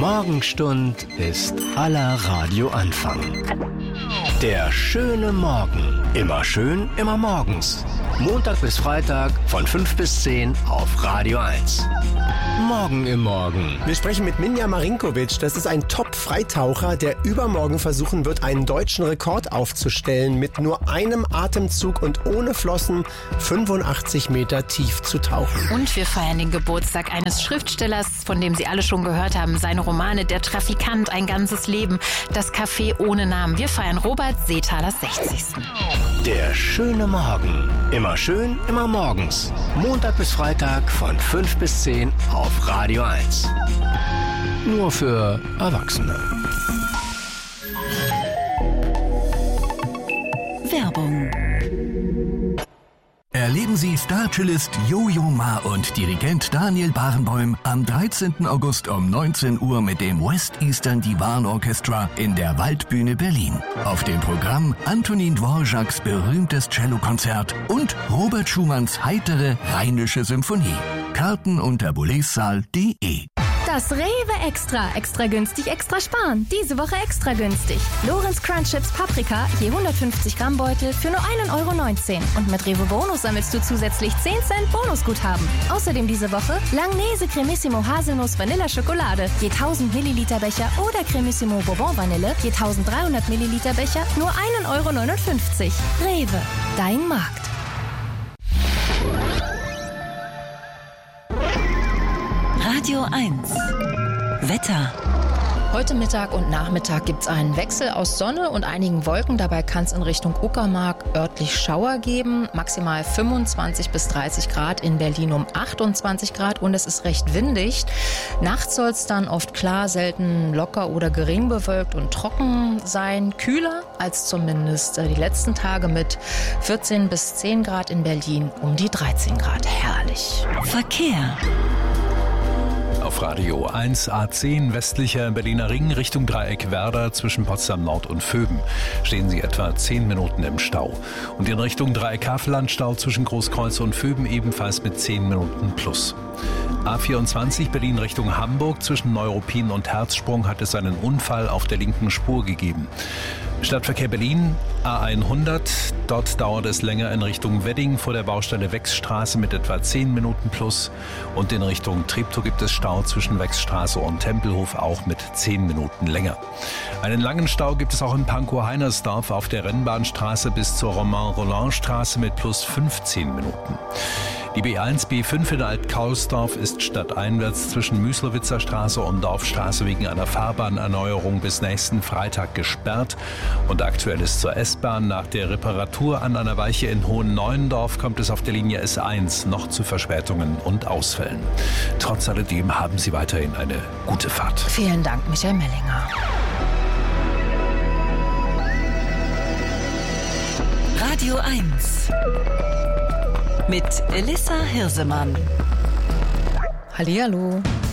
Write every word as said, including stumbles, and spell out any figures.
Morgenstund ist aller Radioanfang. Der schöne Morgen. Immer schön, immer morgens. Montag bis Freitag von fünf bis zehn auf Radio eins. Morgen im Morgen. Wir sprechen mit Minja Marinkovic. Das ist ein Top-Freitaucher, der übermorgen versuchen wird, einen deutschen Rekord aufzustellen, mit nur einem Atemzug und ohne Flossen fünfundachtzig Meter tief zu tauchen. Und wir feiern den Geburtstag eines Schriftstellers, von dem Sie alle schon gehört haben. Seine Romane Der Trafikant, Ein ganzes Leben, Das Café ohne Namen. Wir feiern Robert Seethalers sechzigsten Der schöne Morgen. Immer schön, immer morgens. Montag bis Freitag von fünf bis zehn auf Radio eins. Nur für Erwachsene. Werbung. Erleben Sie Star-Cellist Jojo Ma und Dirigent Daniel Barenboim am dreizehnten August um neunzehn Uhr mit dem West Eastern Divan Orchestra in der Waldbühne Berlin. Auf dem Programm Antonin Dvořáks berühmtes Cellokonzert und Robert Schumanns heitere Rheinische Symphonie. Karten unter boulezsaal punkt de. Das Rewe Extra. Extra günstig, extra sparen. Diese Woche extra günstig. Lorenz Crunch Chips Paprika, je hundertfünfzig Gramm Beutel für nur ein Euro neunzehn. Und mit Rewe Bonus sammelst du zusätzlich zehn Cent Bonusguthaben. Außerdem diese Woche Langnese Cremissimo Haselnuss Vanilla Schokolade, je tausend Milliliter Becher oder Cremissimo Bourbon Vanille, je eintausenddreihundert Milliliter Becher, nur ein Euro neunundfünfzig. Rewe, dein Markt. Radio eins. Wetter. Heute Mittag und Nachmittag gibt es einen Wechsel aus Sonne und einigen Wolken. Dabei kann es in Richtung Uckermark örtlich Schauer geben. Maximal fünfundzwanzig bis dreißig Grad, in Berlin um achtundzwanzig Grad und es ist recht windig. Nachts soll es dann oft klar, selten locker oder gering bewölkt und trocken sein. Kühler als zumindest die letzten Tage mit vierzehn bis zehn Grad, in Berlin um die dreizehn Grad. Herrlich. Verkehr. Auf Radio eins A zehn westlicher Berliner Ring Richtung Dreieck Werder zwischen Potsdam Nord und Vöben stehen Sie etwa zehn Minuten im Stau. Und in Richtung Dreieck Havelland Stau zwischen Großkreuz und Vöben ebenfalls mit zehn Minuten plus. A vierundzwanzig Berlin Richtung Hamburg zwischen Neuruppin und Herzsprung hat es einen Unfall auf der linken Spur gegeben. Stadtverkehr Berlin, A hundert, dort dauert es länger in Richtung Wedding vor der Baustelle Wechsstraße mit etwa zehn Minuten plus und in Richtung Treptow gibt es Stau zwischen Wechsstraße und Tempelhof auch mit zehn Minuten länger. Einen langen Stau gibt es auch in Pankow-Heinersdorf auf der Rennbahnstraße bis zur Romain-Rolland-Straße mit plus fünfzehn Minuten. Die B eins B fünf in Alt-Kaulsdorf ist stadteinwärts zwischen Müslowitzer Straße und Dorfstraße wegen einer Fahrbahnerneuerung bis nächsten Freitag gesperrt. Und aktuell ist zur S-Bahn nach der Reparatur an einer Weiche in Hohen-Neuendorf kommt es auf der Linie S eins noch zu Verspätungen und Ausfällen. Trotz alledem haben Sie weiterhin eine gute Fahrt. Vielen Dank, Michael Mellinger. Radio eins. Mit Elissa Hirsemann. Hallihallo.